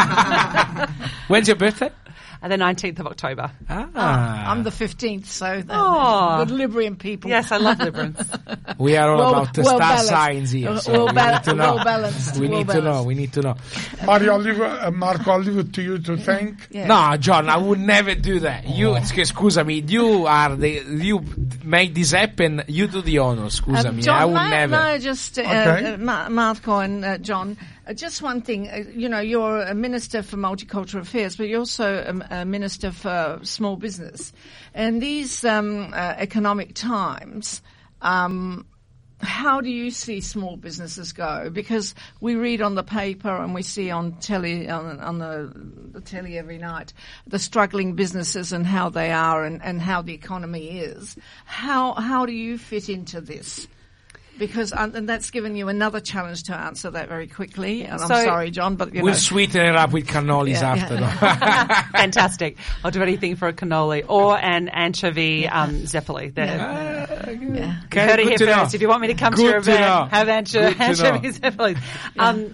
D: When's your birthday?
B: And the nineteenth of October.
D: Ah.
E: ah I'm the fifteenth, so
B: oh.
E: good Librian people.
B: Yes, I love Librians.
D: We are all
E: well,
D: about the
E: well
D: star
E: balanced.
D: signs here. So
E: well,
D: we
E: ba-
D: need to know.
E: well balanced.
D: We
E: well
D: need
E: balanced.
D: to know. We need to know.
A: Mario, I'll leave, uh, Marco, I'll leave it to you to thank.
E: Yeah.
D: No, John, I would never do that. You,
A: Oh.
D: scusami, you are the, you make this happen, you do the honor, scusami.
E: Um, John,
D: I would
E: may,
D: never.
E: may I just, uh,
A: Okay.
E: uh, Ma- Marco and uh, John, uh, just one thing. Uh, you know, you're a Minister for Multicultural Affairs, but you're also a, a Minister for Small Business. And these um, uh, economic times, um, how do you see small businesses go? Because we read on the paper and we see on telly, on, on the, the telly every night, the struggling businesses and how they are and, and how the economy is. How how do you fit into this? because um, and that's given you another challenge to answer that very quickly. And
B: So-
E: I'm sorry, John, but you
D: We'll
E: know.
D: sweeten it up with cannolis
E: Yeah,
D: after.
E: yeah.
D: though.
B: Fantastic. I'll do anything for a cannoli or an anchovy um, zeppoli. The-
E: Yeah.
B: You
D: Okay,
B: heard it
D: good
B: here
D: to know.
B: first. If you want me to come
D: Good
B: to your
D: to
B: event,
D: know.
B: have ancho-
D: Good to
B: anchovy zeppelis. Um,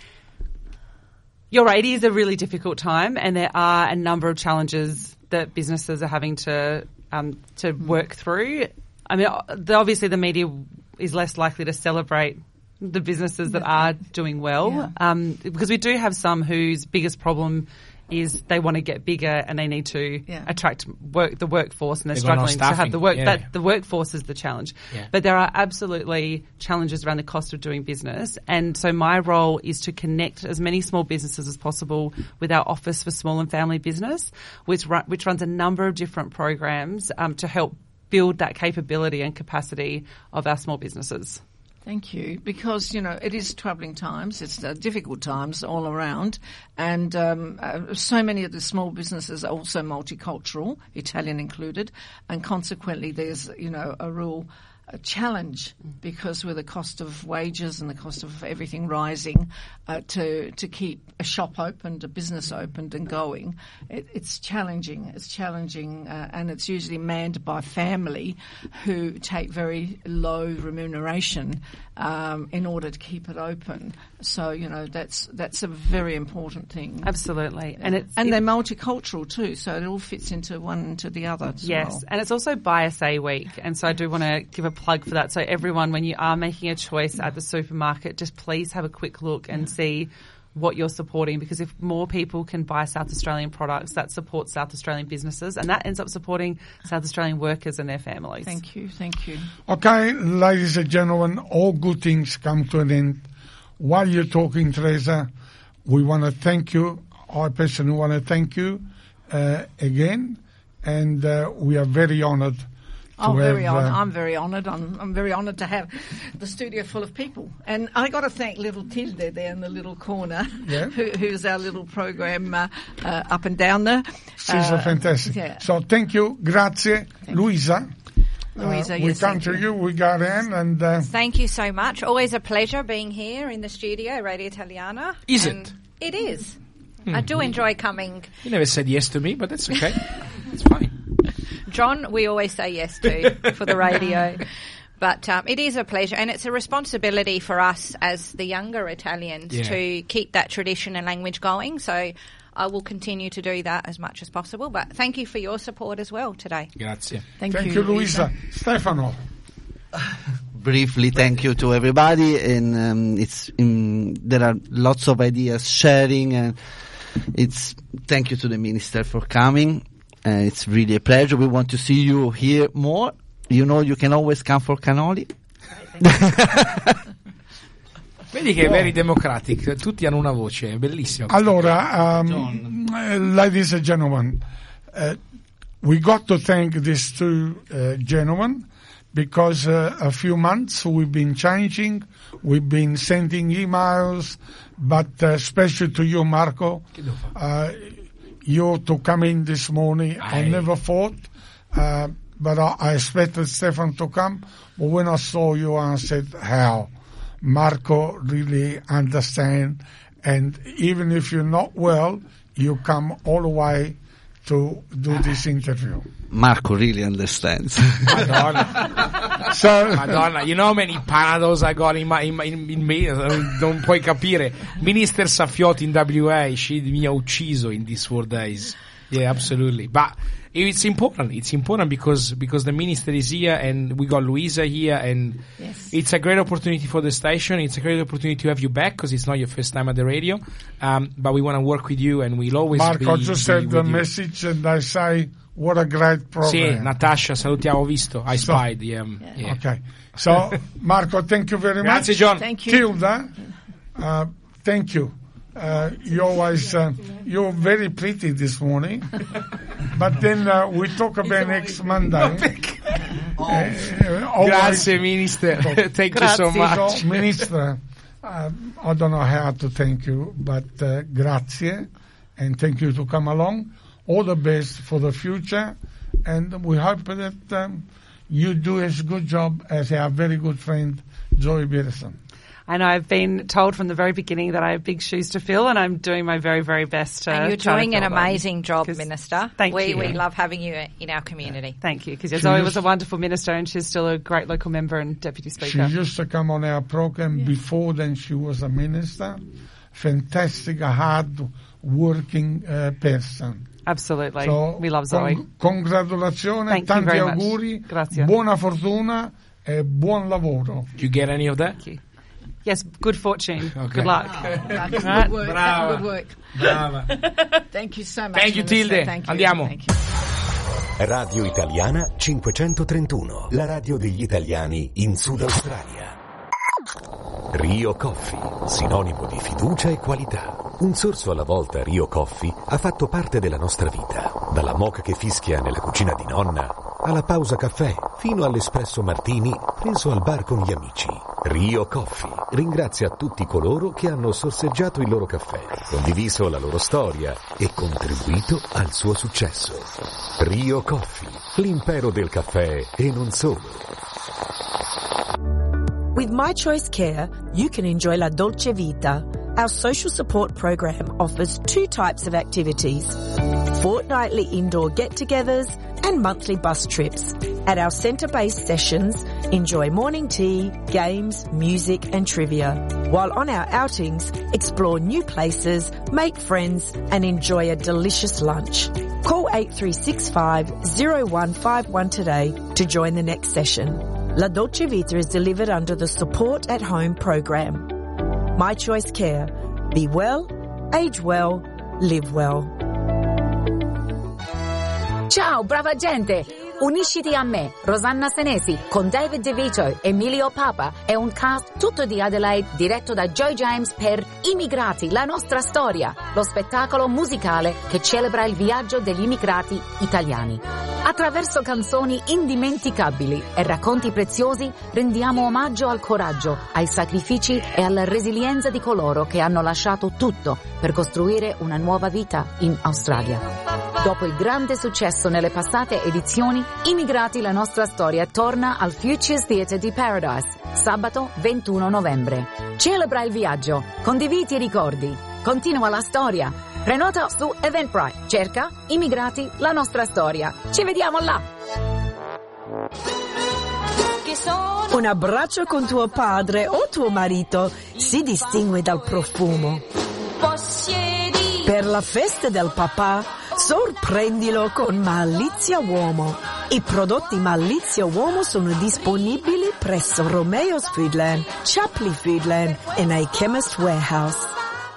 B: you're right, it is a really difficult time, and there are a number of challenges that businesses are having to um, to work through. I mean, the, obviously the media is less likely to celebrate the businesses that are doing well,
E: Yeah.
B: um, because we do have some whose biggest problem is they want to get bigger and they need to
E: Yeah.
B: attract work the workforce, and they're
D: They've got no
B: struggling to have
D: staffing.
B: the work.
D: Yeah.
B: That the workforce is the challenge,
D: Yeah.
B: but there are absolutely challenges around the cost of doing business. And so my role is to connect as many small businesses as possible with our Office for Small and Family Business, which run, which runs a number of different programs um, to help build that capability and capacity of our small businesses.
E: Thank you, because, you know, it is troubling times. It's uh, difficult times all around. And um, uh, so many of the small businesses are also multicultural, Italian included. And consequently, there's, you know, a real a challenge because with the cost of wages and the cost of everything rising, uh, to to keep a shop opened, a business opened and going, it, it's challenging. It's challenging, uh, and it's usually manned by family who take very low remuneration um, in order to keep it open. So you know that's that's a very important thing.
B: Absolutely, and it's
E: and
B: it-
E: they're multicultural too, so it all fits into one into the other. As
B: Yes,
E: well.
B: and it's also Bias A Week, and so I do want to give a plug for that. So everyone, when you are making a choice at the supermarket, just please have a quick look and see what you're supporting, because if more people can buy South Australian products, that supports South Australian businesses, and that ends up supporting South Australian workers and their families.
E: Thank you, thank you.
A: Okay, ladies and gentlemen, all good things come to an end. While you're talking, Teresa, we want to thank you. I personally want to thank you uh, again, and uh, we are very honoured.
E: Oh, very
A: have,
E: honoured.
A: uh,
E: I'm very honoured. I'm, I'm very honoured to have the studio full of people. And I got to thank little Tilde there in the little corner,
A: Yeah.
E: who, who's our little program uh, uh, up and down there.
A: She's
E: Uh,
A: a fantastic.
E: yeah.
A: So thank you, grazie, Luisa.
C: Louisa,
A: uh, we
C: yes,
A: come
C: thank
A: to
C: you.
A: you. We got in, and uh,
C: Thank you so much. Always a pleasure being here in the studio, Radio Italiana.
D: Is
C: And
D: it?
C: It is.
D: Hmm.
C: I do enjoy coming.
D: You never said yes to me, but that's okay. It's fine.
C: John, we always say yes to for the radio. But um, it is a pleasure, and it's a responsibility for us as the younger Italians
D: Yeah.
C: to keep that tradition and language going. So I will continue to do that as much as possible. But thank you for your support as well today.
D: Grazie.
E: Thank,
A: thank you, Luisa. Stefano.
L: Briefly, thank you to everybody, and um, it's um, there are lots of ideas sharing, and it's thank you to the minister for coming. Uh, it's really a pleasure. We want to see you here more. You know, you can always come for cannoli.
D: Vedi che è very democratic, tutti hanno una voce, è bellissimo.
A: Allora, um, uh, ladies and gentlemen, uh, we got to thank these two uh, gentlemen because uh, a few months we've been changing, we've been sending emails, but uh, especially to you, Marco, uh, you to come in this morning. I
D: Aye.
A: never thought, uh, but I, I expected Stefan to come. But when I saw you, I said, how? Marco really understand, and even if you're not well, you come all the way to do this interview.
L: Marco really understands.
D: Madonna.
A: So,
D: Madonna, you know how many panados I got in, my, in, my, in, in me? Non puoi capire. Minister Saffiotti in W A, she mi ha ucciso in these four days. Yeah, absolutely. But it's important. It's important because because the minister is here and we got Luisa here, and
E: Yes.
D: it's a great opportunity for the station. It's a great opportunity to have you back because it's not your first time at the radio. Um, but we want to work with you, and we'll always
A: Marco
D: be,
A: just
D: be
A: said the
D: with you.
A: message, and I say, what a great program.
D: Sì, Natasha, salutiamo, ho visto. I
A: So-
D: spied. Yeah, yeah.
A: Okay. So, Marco, thank you very much.
D: Grazie, John.
E: Thank you.
A: Tilda, uh, thank you. Uh, you always, uh, you're very pretty this morning. But then uh, we talk about next Monday. Uh, always-
D: Grazie, Minister. Thank you so
B: Grazie.
D: much.
A: So, Minister, uh, I don't know how to thank you, but uh, grazie, and thank you to come along. All the best for the future, and we hope that um, you do as good job as our very good friend Joy Pearson.
B: I know I've been told from the very beginning that I have big shoes to fill, and I'm doing my very, very best to.
C: And you're
B: try to
C: doing an
B: fill
C: amazing
B: them.
C: job, Minister.
B: Thank
C: we,
B: you.
C: We love having you in our community.
B: Thank you, because Zoe was a wonderful minister, and she's still a great local member and deputy speaker.
A: She used to come on our program yeah. before then she was a minister. Fantastic, hard working uh, person.
B: Absolutely.
A: So,
B: we love Zoe.
A: Con- congratulazioni,
B: Thank
A: tanti
B: you very
A: auguri,
B: much. Grazie.
A: Buona fortuna e buon lavoro.
D: Do you get any of that?
B: Thank you. Yes, good fortune.
D: Okay.
B: Good luck.
E: Oh, that's
B: Right.
E: good work.
D: Brava.
E: Good work.
D: Brava.
E: Thank you so much.
D: Thank you,
E: Minister.
D: Tilde.
E: Thank you.
D: Andiamo.
E: Thank you.
M: Radio Italiana cinquecentotrentuno, la radio degli italiani in Sud Australia. Rio Coffee, sinonimo di fiducia e qualità. Un sorso alla volta Rio Coffee ha fatto parte della nostra vita. Dalla moka che fischia nella cucina di nonna, alla pausa caffè, fino all'espresso martini preso al bar con gli amici. Rio Coffee ringrazia tutti coloro che hanno sorseggiato il loro caffè, condiviso la loro storia e contribuito al suo successo. Rio Coffee, l'impero del caffè e non solo.
J: With My Choice Care, you can enjoy La Dolce Vita. Our social support program offers two types of activities: fortnightly indoor get-togethers and monthly bus trips. At our centre-based sessions, enjoy morning tea, games, music and trivia. While on our outings, explore new places, make friends and enjoy a delicious lunch. Call eight three six five, zero one five one today to join the next session. La Dolce Vita is delivered under the Support at Home program. My Choice Care. Be well, age well, live well.
O: Ciao, brava gente! Unisciti a me, Rosanna Senesi, con David DeVito, Emilio Papa e un cast tutto di Adelaide diretto da Joy James per Immigrati, la nostra storia, lo spettacolo musicale che celebra il viaggio degli immigrati italiani. Attraverso canzoni indimenticabili e racconti preziosi rendiamo omaggio al coraggio, ai sacrifici e alla resilienza di coloro che hanno lasciato tutto per costruire una nuova vita in Australia. Dopo il grande successo nelle passate edizioni, Immigrati la nostra storia torna al Futures Theatre di Paradise, sabato ventuno novembre. Celebra il viaggio, condividi i ricordi, continua la storia. Prenota su Eventbrite, cerca Immigrati la nostra storia. Ci vediamo là!
J: Un abbraccio con tuo padre o tuo marito si distingue dal profumo. Per la festa del papà, sorprendilo con Malizia Uomo. I prodotti Malizia Uomo sono disponibili presso Romeo's Foodland, Chapley Foodland e nei Chemist Warehouse.